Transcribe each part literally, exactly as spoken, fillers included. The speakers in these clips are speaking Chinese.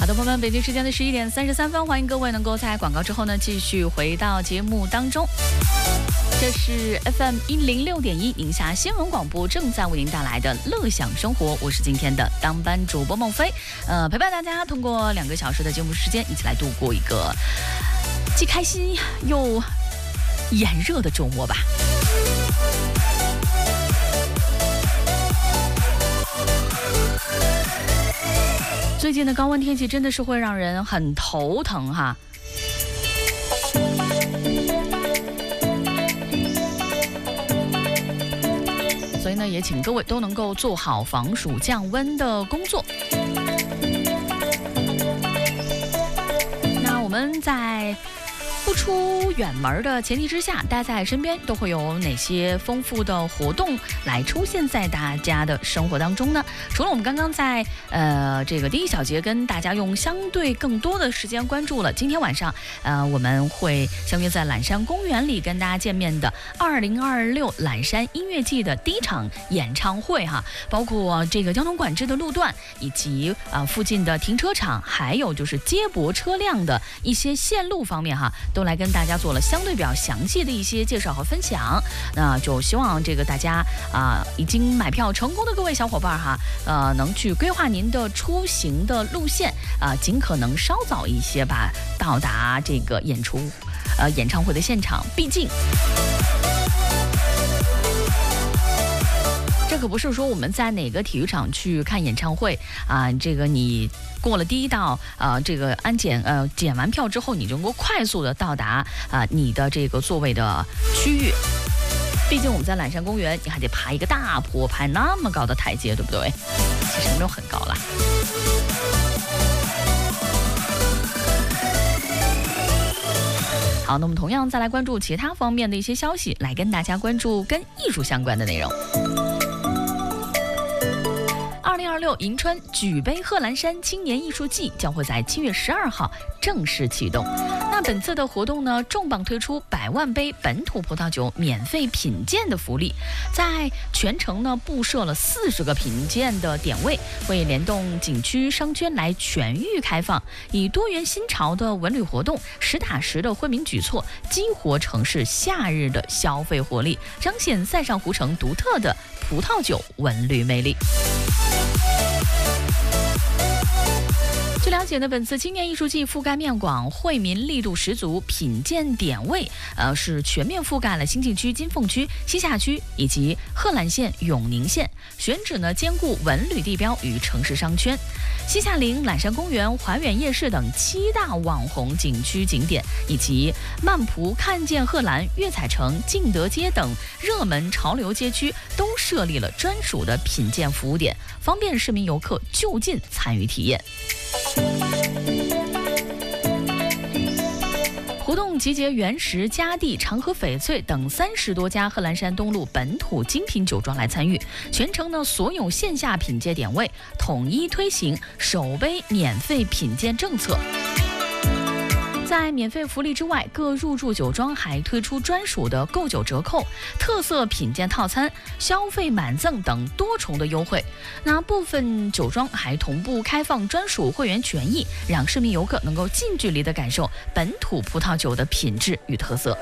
的，朋友们，北京时间的十一点三十三分，欢迎各位能够在广告之后呢，继续回到节目当中。这是 F M 一零六点一宁夏新闻广播正在为您带来的乐享生活，我是今天的当班主播孟非，呃，陪伴大家通过两个小时的节目时间，一起来度过一个既开心又炎热的周末吧。最近的高温天气真的是会让人很头疼哈。所以呢，也请各位都能够做好防暑降温的工作。那我们在不出远门的前提之下，待在身边都会有哪些丰富的活动来出现在大家的生活当中呢？除了我们刚刚在呃这个第一小节跟大家用相对更多的时间关注了，今天晚上呃我们会相约在揽山公园里跟大家见面的二零二六揽山音乐季的第一场演唱会哈，包括这个交通管制的路段，以及啊、呃、附近的停车场，还有就是接驳车辆的一些线路方面哈。都来跟大家做了相对比较详细的一些介绍和分享，那就希望这个大家啊、呃、已经买票成功的各位小伙伴哈，呃能去规划您的出行的路线啊、呃，尽可能稍早一些吧，到达这个演出呃演唱会的现场，毕竟。这可不是说我们在哪个体育场去看演唱会啊、呃，这个你过了第一道呃这个安检呃检完票之后，你就能够快速的到达啊、呃、你的这个座位的区域。毕竟我们在揽山公园，你还得爬一个大坡，爬那么高的台阶，对不对？其实没有很高啦。好，那我们同样再来关注其他方面的一些消息，来跟大家关注跟艺术相关的内容。二零二六银川举杯贺兰山青年艺术季将会在七月十二号正式启动。那本次的活动呢，重磅推出百万杯本土葡萄酒免费品鉴的福利，在全程呢布设了四十个品鉴的点位，会联动景区商圈来全域开放，以多元新潮的文旅活动，实打实的惠民举措，激活城市夏日的消费活力，彰显塞上湖城独特的葡萄酒文旅魅力。据了解呢，本次青年艺术季覆盖面广，惠民力度十足，品鉴点位呃是全面覆盖了新境区、金凤区、西夏区以及贺兰县、永宁县，选址呢兼顾文旅地标与城市商圈。西夏陵、揽山公园、怀远夜市等七大网红景区景点，以及曼蒲、看见贺兰、悦彩城、敬德街等热门潮流街区，都设立了专属的品鉴服务点，方便市民游客就近参与体验。活动集结原石、嘉地、长河翡翠等三十多家贺兰山东路本土精品酒庄来参与，全程呢所有线下品鉴点位统一推行首杯免费品鉴政策。在免费福利之外，各入驻酒庄还推出专属的购酒折扣、特色品鉴套餐、消费满赠等多重的优惠。那部分酒庄还同步开放专属会员权益，让市民游客能够近距离的感受本土葡萄酒的品质与特色。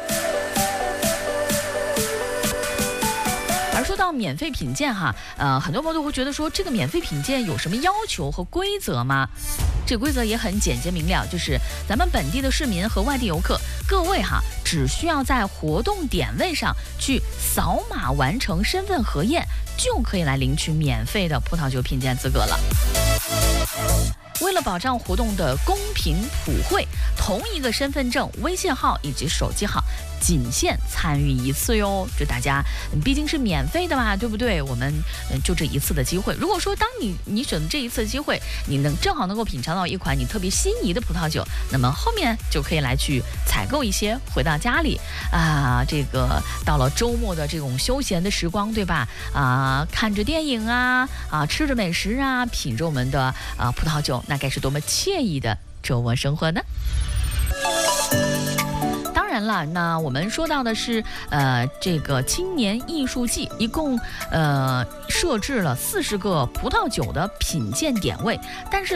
而说到免费品鉴哈，呃，很多朋友都会觉得说，这个免费品鉴有什么要求和规则吗？这个规则也很简洁明了，就是咱们本地的市民和外地游客，各位哈，只需要在活动点位上去扫码完成身份核验，就可以来领取免费的葡萄酒品鉴资格了。为了保障活动的公平普惠，同一个身份证、微信号以及手机号仅限参与一次哟。就大家毕竟是免费的嘛，对不对？我们就这一次的机会。如果说当你你选择这一次的机会，你能正好能够品尝到一款你特别心仪的葡萄酒，那么后面就可以来去采购一些，回到家里啊，这个到了周末的这种休闲的时光，对吧？啊，看着电影啊，啊，吃着美食啊，品着我们的啊葡萄酒。那该是多么惬意的周末生活呢？当然了，那我们说到的是，呃，这个青年艺术季，一共呃设置了四十个葡萄酒的品鉴点位，但是